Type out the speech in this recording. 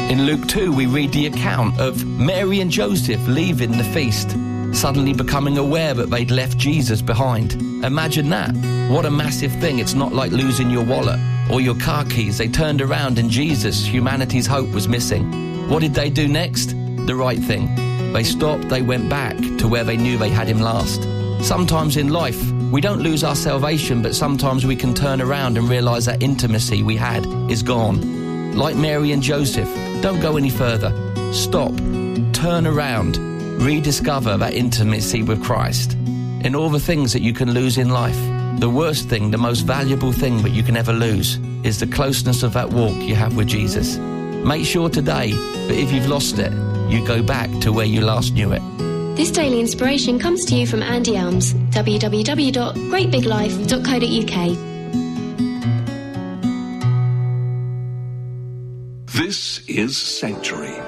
In Luke 2, we read the account of Mary and Joseph leaving the feast, suddenly becoming aware that they'd left Jesus behind. Imagine that. What a massive thing. It's not like losing your wallet or your car keys. They turned around and Jesus, humanity's hope, was missing. What did they do next? The right thing. They stopped, they went back to where they knew they had him last. Sometimes in life, we don't lose our salvation, but sometimes we can turn around and realise that intimacy we had is gone. Like Mary and Joseph, don't go any further. Stop, turn around, rediscover that intimacy with Christ. In all the things that you can lose in life, the worst thing, the most valuable thing that you can ever lose is the closeness of that walk you have with Jesus. Make sure today that if you've lost it, you go back to where you last knew it. This daily inspiration comes to you from Andy Elms, www.greatbiglife.co.uk. This is Sanctuary,